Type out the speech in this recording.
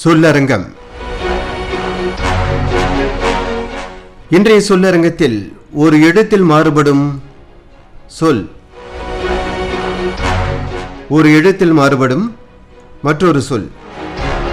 சொல்லரங்கம். இன்றைய சொல்லரங்கத்தில் ஒரு எழுத்தில் மாறுபடும் சொல், ஒரு எழுத்தில் மாறுபடும் மற்றொரு சொல்.